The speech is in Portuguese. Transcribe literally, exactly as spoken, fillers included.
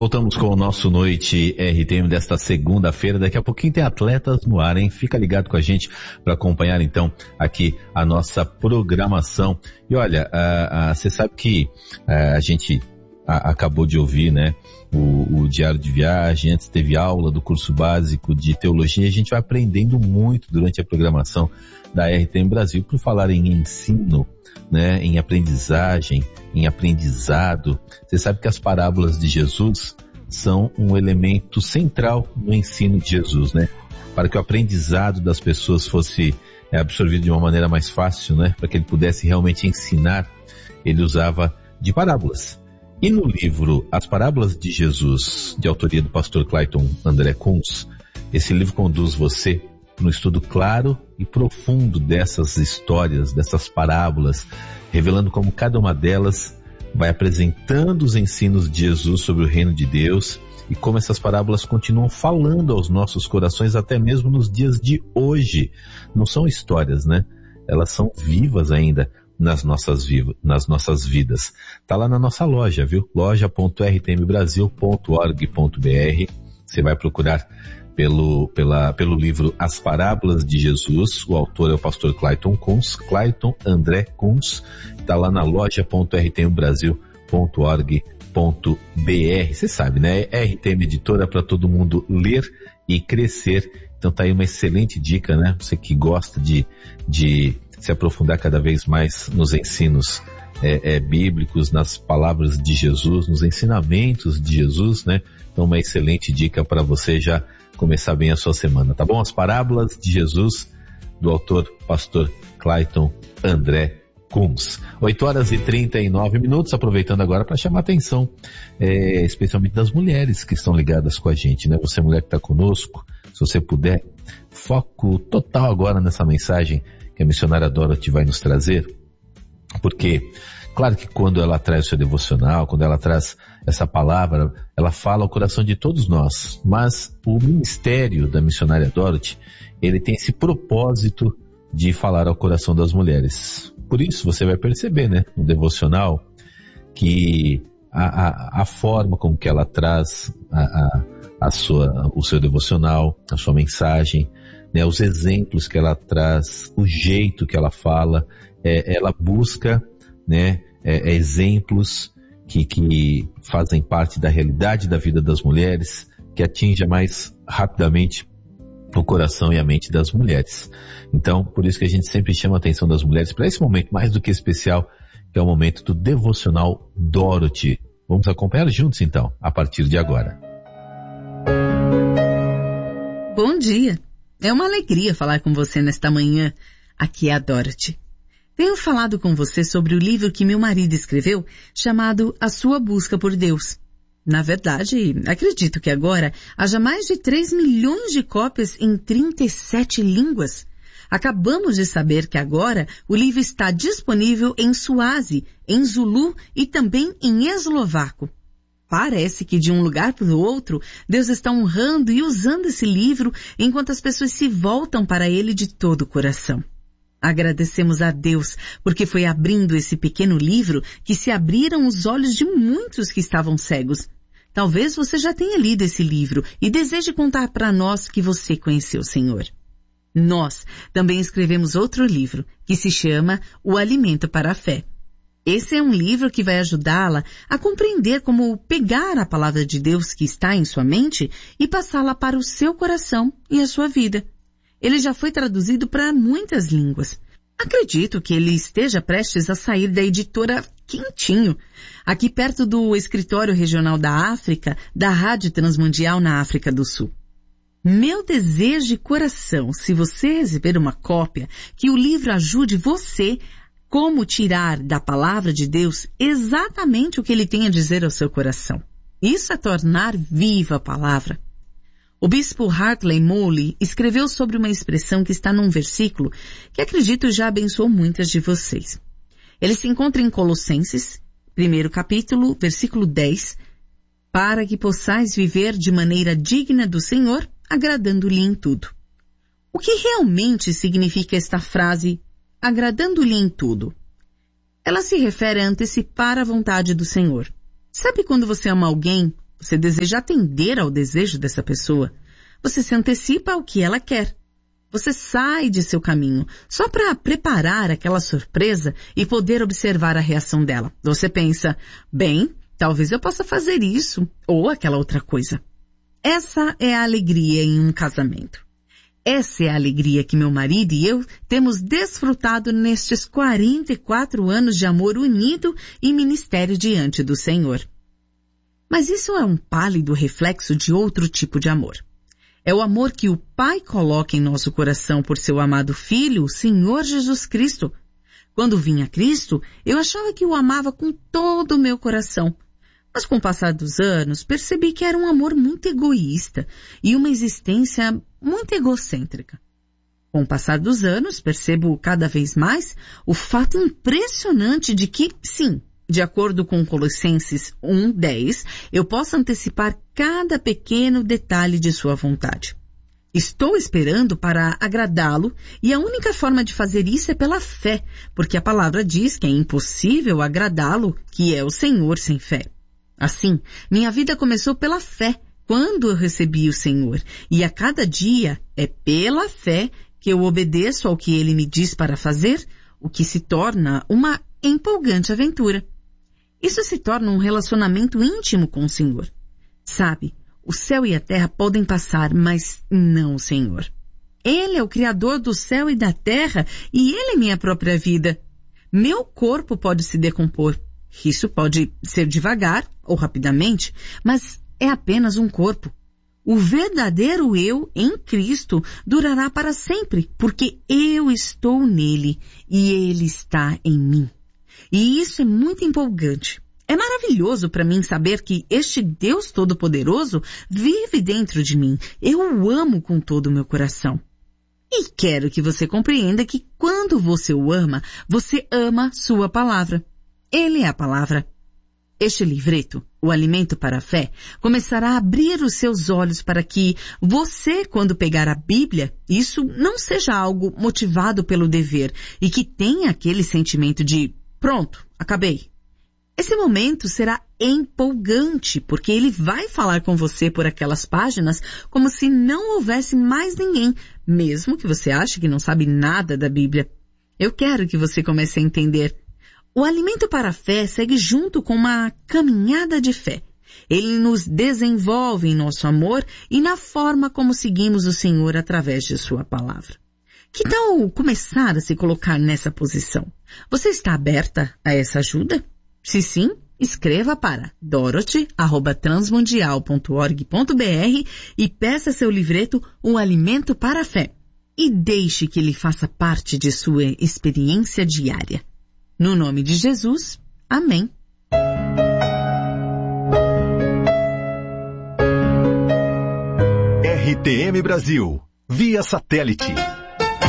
Voltamos com o nosso Noite R T M desta segunda-feira. Daqui a pouquinho tem atletas no ar, hein? Fica ligado com a gente para acompanhar então aqui a nossa programação. E olha, você sabe que a, a gente a, acabou de ouvir, né? O, o Diário de Viagem, antes teve aula do curso básico de teologia. A gente vai aprendendo muito durante a programação da R T M Brasil por falar em ensino, né, em aprendizagem, em aprendizado. Você sabe que as parábolas de Jesus são um elemento central no ensino de Jesus, né? Para que o aprendizado das pessoas fosse é, absorvido de uma maneira mais fácil, né? Para que ele pudesse realmente ensinar, ele usava de parábolas. E no livro As Parábolas de Jesus, de autoria do pastor Clayton André Kunz, esse livro conduz você para um estudo claro e profundo dessas histórias, dessas parábolas, revelando como cada uma delas vai apresentando os ensinos de Jesus sobre o reino de Deus e como essas parábolas continuam falando aos nossos corações até mesmo nos dias de hoje. Não são histórias, né? Elas são vivas ainda nas nossas, viva, nas nossas vidas. Tá lá na nossa loja, viu? loja ponto r t m brasil ponto org ponto b r. Você vai procurar Pelo, pela, pelo livro As Parábolas de Jesus. O autor é o pastor Clayton Kunz, Clayton André Kunz. Está lá na loja ponto r t m brasil ponto org ponto b r. Você sabe, né? R T M Editora para todo mundo ler e crescer. Então tá aí uma excelente dica, né? Você que gosta de, de se aprofundar cada vez mais nos ensinos é, é, bíblicos, nas palavras de Jesus, nos ensinamentos de Jesus, né? Então uma excelente dica para você já começar bem a sua semana, tá bom? As Parábolas de Jesus, do autor pastor Clayton André Kunz. oito horas e trinta e nove minutos, aproveitando agora para chamar a atenção, é, especialmente das mulheres que estão ligadas com a gente, né? Você mulher que está conosco, se você puder, foco total agora nessa mensagem que a missionária Dorothy vai nos trazer, porque claro que quando ela traz o seu devocional, quando ela traz essa palavra, ela fala ao coração de todos nós, mas o ministério da missionária Dorothy, ele tem esse propósito de falar ao coração das mulheres. Por isso você vai perceber, né, no devocional, que a, a, a forma como que ela traz a, a, a sua, o seu devocional, a sua mensagem, né, os exemplos que ela traz, o jeito que ela fala, é, ela busca, né, é, é, exemplos que, que fazem parte da realidade da vida das mulheres, que atinja mais rapidamente o coração e a mente das mulheres. Então, por isso que a gente sempre chama a atenção das mulheres para esse momento mais do que especial, que é o momento do Devocional Dorothy. Vamos acompanhar juntos então, a partir de agora. Bom dia! É uma alegria falar com você nesta manhã. Aqui é a Dorothy. Tenho falado com você sobre o livro que meu marido escreveu, chamado A Sua Busca por Deus. Na verdade, acredito que agora haja mais de três milhões de cópias em trinta e sete línguas. Acabamos de saber que agora o livro está disponível em Suazi, em Zulu e também em eslovaco. Parece que de um lugar para o outro, Deus está honrando e usando esse livro enquanto as pessoas se voltam para ele de todo o coração. Agradecemos a Deus, porque foi abrindo esse pequeno livro que se abriram os olhos de muitos que estavam cegos. Talvez você já tenha lido esse livro e deseje contar para nós que você conheceu o Senhor. Nós também escrevemos outro livro, que se chama O Alimento para a Fé. Esse é um livro que vai ajudá-la a compreender como pegar a palavra de Deus que está em sua mente e passá-la para o seu coração e a sua vida. Ele já foi traduzido para muitas línguas. Acredito que ele esteja prestes a sair da editora Quentinho, aqui perto do escritório regional da África, da Rádio Transmundial na África do Sul. Meu desejo de coração, se você receber uma cópia, que o livro ajude você como tirar da palavra de Deus exatamente o que ele tem a dizer ao seu coração. Isso é tornar viva a palavra. O bispo Hartley Moley escreveu sobre uma expressão que está num versículo que acredito já abençoou muitas de vocês. Ele se encontra em Colossenses, primeiro capítulo, versículo dez, para que possais viver de maneira digna do Senhor, agradando-lhe em tudo. O que realmente significa esta frase, agradando-lhe em tudo? Ela se refere a antecipar a vontade do Senhor. Sabe quando você ama alguém, Você deseja atender ao desejo dessa pessoa. Você se antecipa ao que ela quer. Você sai de seu caminho só para preparar aquela surpresa e poder observar a reação dela. Você pensa, bem, talvez eu possa fazer isso ou aquela outra coisa. Essa é a alegria em um casamento. Essa é a alegria que meu marido e eu temos desfrutado nestes quarenta e quatro anos de amor unido e ministério diante do Senhor. Mas isso é um pálido reflexo de outro tipo de amor. É o amor que o Pai coloca em nosso coração por seu amado Filho, o Senhor Jesus Cristo. Quando vim a Cristo, eu achava que o amava com todo o meu coração. Mas com o passar dos anos, percebi que era um amor muito egoísta e uma existência muito egocêntrica. Com o passar dos anos, percebo cada vez mais o fato impressionante de que, sim, de acordo com Colossenses um, dez, eu posso antecipar cada pequeno detalhe de sua vontade. Estou esperando para agradá-lo e a única forma de fazer isso é pela fé, porque a palavra diz que é impossível agradá-lo, que é o Senhor sem fé. Assim, minha vida começou pela fé, quando eu recebi o Senhor, e a cada dia é pela fé que eu obedeço ao que Ele me diz para fazer, o que se torna uma empolgante aventura. Isso se torna um relacionamento íntimo com o Senhor. Sabe, o céu e a terra podem passar, mas não o Senhor. Ele é o Criador do céu e da terra e Ele é minha própria vida. Meu corpo pode se decompor. Isso pode ser devagar ou rapidamente, mas é apenas um corpo. O verdadeiro eu em Cristo durará para sempre, porque eu estou nele e Ele está em mim. E isso é muito empolgante. É maravilhoso para mim saber que este Deus Todo-Poderoso vive dentro de mim. Eu o amo com todo o meu coração. E quero que você compreenda que quando você o ama, você ama sua palavra. Ele é a palavra. Este livreto, O Alimento para a Fé, começará a abrir os seus olhos para que você, quando pegar a Bíblia, isso não seja algo motivado pelo dever e que tenha aquele sentimento de pronto, acabei. Esse momento será empolgante, porque ele vai falar com você por aquelas páginas como se não houvesse mais ninguém, mesmo que você ache que não sabe nada da Bíblia. Eu quero que você comece a entender. O alimento para a fé segue junto com uma caminhada de fé. Ele nos desenvolve em nosso amor e na forma como seguimos o Senhor através de sua palavra. Que tal começar a se colocar nessa posição? Você está aberta a essa ajuda? Se sim, escreva para dorothy arroba transmundial ponto org ponto br e peça seu livreto O Alimento para a Fé. E deixe que ele faça parte de sua experiência diária. No nome de Jesus, amém. R T M Brasil, via satélite.